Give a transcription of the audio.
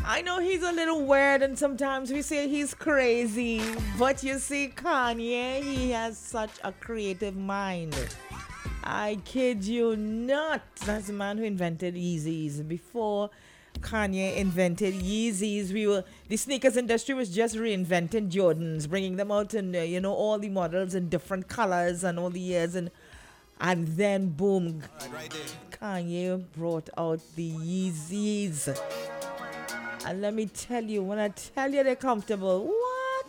I know he's a little weird and sometimes we say he's crazy, but you see, Kanye, he has such a creative mind. I kid you not. That's the man who invented Yeezys. Before Kanye invented Yeezys, the sneakers industry was just reinventing Jordans, bringing them out in all the models in different colors and all the years and then boom, Kanye brought out the Yeezys. And let me tell you, when I tell you they're comfortable,